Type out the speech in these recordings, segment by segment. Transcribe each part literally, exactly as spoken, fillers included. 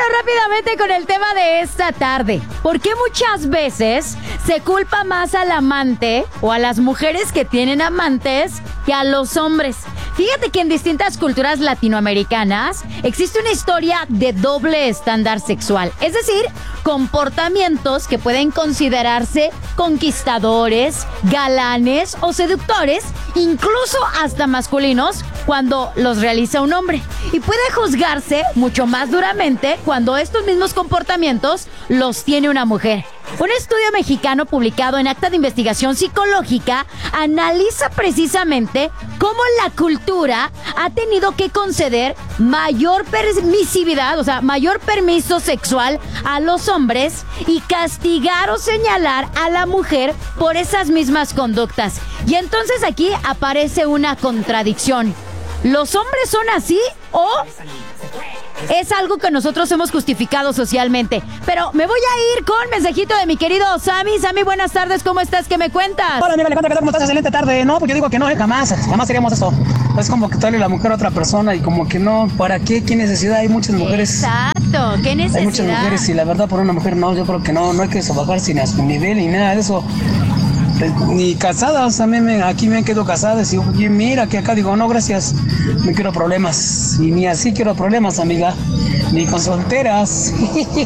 Vámonos rápidamente con el tema de esta tarde. ¿Por qué muchas veces se culpa más al amante o a las mujeres que tienen amantes que a los hombres? Fíjate que en distintas culturas latinoamericanas existe una historia de doble estándar sexual, es decir, comportamientos que pueden considerarse conquistadores, galanes o seductores, incluso hasta masculinos, cuando los realiza un hombre. Y puede juzgarse mucho más duramente cuando estos mismos comportamientos los tiene una mujer. Un estudio mexicano publicado en Acta de Investigación Psicológica analiza precisamente cómo la cultura ha tenido que conceder mayor permisividad, o sea, mayor permiso sexual a los hombres y castigar o señalar a la mujer por esas mismas conductas. Y entonces aquí aparece una contradicción. ¿Los hombres son así o es algo que nosotros hemos justificado socialmente? Pero me voy a ir con mensajito de mi querido Sammy. Sammy, buenas tardes, ¿cómo estás? ¿Qué me cuentas? Hola, amiga, ¿qué tal? ¿Cómo estás? Excelente tarde. No, pues yo digo que no, eh, jamás, jamás seríamos eso. Es como que darle la mujer a otra persona y como que no, ¿para qué? ¿Qué necesidad? Hay muchas mujeres. Exacto, ¿qué necesidad? Hay muchas mujeres y la verdad por una mujer no, yo creo que no, no hay que sobajarse ni a su nivel ni nada de eso. Ni casadas, a mí me, aquí me quedo casadas y oye, mira que acá digo, no, gracias, no quiero problemas, y ni así quiero problemas, amiga, ni con solteras.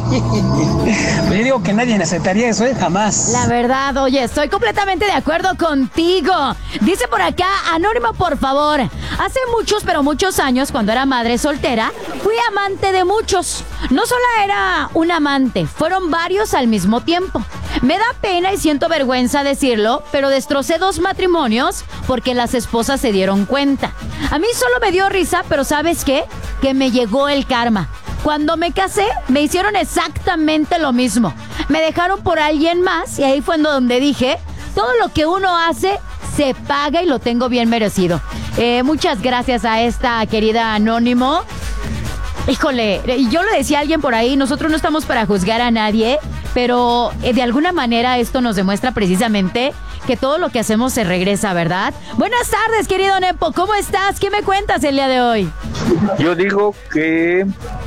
Yo digo que nadie necesitaría eso, ¿eh? Jamás. La verdad, oye, estoy completamente de acuerdo contigo. Dice por acá, Anónimo, por favor, hace muchos, pero muchos años, cuando era madre soltera, fui amante de muchos. No solo era un amante, fueron varios al mismo tiempo. Me da pena y siento vergüenza decirlo, pero destrocé dos matrimonios porque las esposas se dieron cuenta. A mí solo me dio risa, pero ¿sabes qué? Que me llegó el karma. Cuando me casé, me hicieron exactamente lo mismo. Me dejaron por alguien más y ahí fue donde dije, todo lo que uno hace se paga y lo tengo bien merecido. Eh, muchas gracias a esta querida Anónimo. Híjole, yo le decía a alguien por ahí, nosotros no estamos para juzgar a nadie, pero eh, de alguna manera esto nos demuestra precisamente que todo lo que hacemos se regresa, ¿verdad? Buenas tardes, querido Nepo, ¿cómo estás? ¿Qué me cuentas el día de hoy? Yo digo que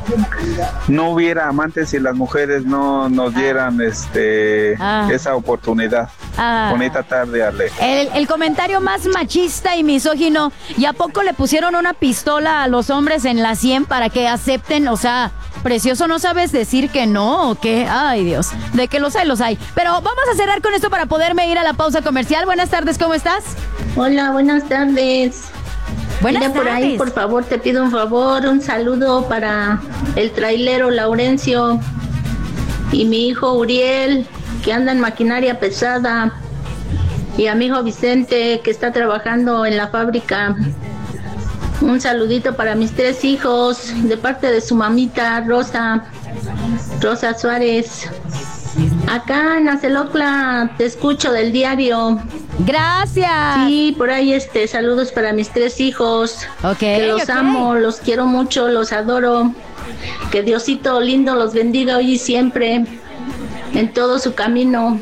no hubiera amantes si las mujeres no nos dieran este Ah. esa oportunidad. Ah. Bonita tarde, Ale. El, el comentario más machista y misógino. ¿Y a poco le pusieron una pistola a los hombres en la sien para que acepten? O sea, precioso, ¿no sabes decir que no o qué? Ay, Dios, de que los hay, los hay. Pero vamos a cerrar con esto para poderme ir a la pausa comercial. Buenas tardes, ¿cómo estás? Hola, buenas tardes. Buenas Mira, por tardes. ahí, por favor, te pido un favor, un saludo para el trailero Laurencio y mi hijo Uriel, que anda en maquinaria pesada, y a mi hijo Vicente, que está trabajando en la fábrica. Un saludito para mis tres hijos, de parte de su mamita, Rosa, Rosa Suárez. Acá en Acelocla te escucho del diario. Gracias. Sí, por ahí este, saludos para mis tres hijos. Ok, Que los ok. amo, los quiero mucho, los adoro. Que Diosito lindo los bendiga hoy y siempre en todo su camino.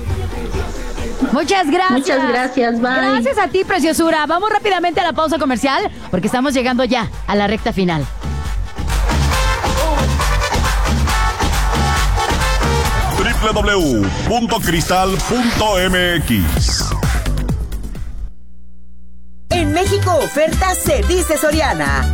Muchas gracias. Muchas gracias, bye. Gracias a ti, preciosura. Vamos rápidamente a la pausa comercial porque estamos llegando ya a la recta final. doble u doble u doble u punto cristal punto m x. En México oferta se dice Soriana.